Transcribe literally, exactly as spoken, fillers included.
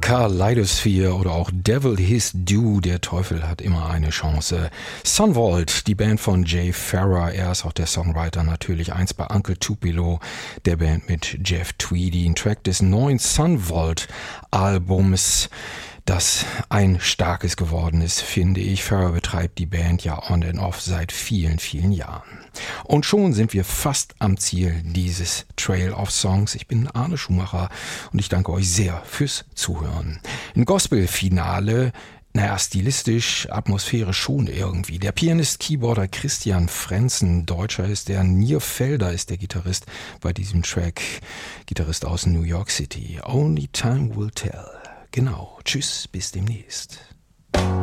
Kaleidosphere oder auch Devil His Due, der Teufel hat immer eine Chance. Sunvault, die Band von Jay Farrar, er ist auch der Songwriter natürlich, eins bei Uncle Tupelo, der Band mit Jeff Tweedy, ein Track des neuen Sunvault Albums, das ein starkes geworden ist, finde ich. Farrar betreibt die Band ja on and off seit vielen, vielen Jahren. Und schon sind wir fast am Ziel dieses Trail of Songs. Ich bin Arne Schumacher und ich danke euch sehr fürs Zuhören. Ein Gospel-Finale, naja, stilistisch, atmosphärisch schon irgendwie. Der Pianist, Keyboarder Christian Frenzen, Deutscher ist der, Nir Felder ist der Gitarrist bei diesem Track, Gitarrist aus New York City. Only time will tell. Genau, tschüss, bis demnächst.